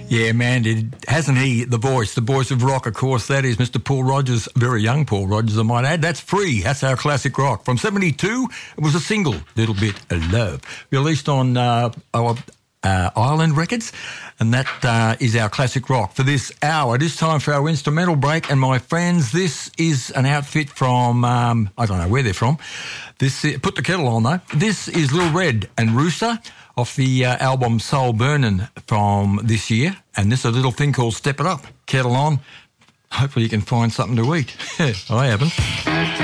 Yeah, man, hasn't he the voice of rock, of course. That is Mr. Paul Rodgers, very young Paul Rodgers, I might add. That's Free. That's our classic rock. From 72, it was a single, Little Bit of Love, released on Island Records, and that is our classic rock for this hour. It is time for our instrumental break, and my friends, this is an outfit from, I don't know where they're from. Put the kettle on, though. This is Lil Red and Rooster off the album Soul Burnin' from this year, and this is a little thing called Step It Up. Kettle on. Hopefully you can find something to eat. I haven't.